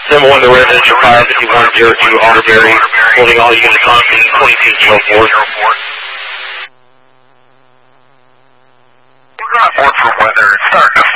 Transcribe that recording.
Number 1 to residential fire 5102 Alderberry, holding all units on 2204. We're on board for weather. It's starting to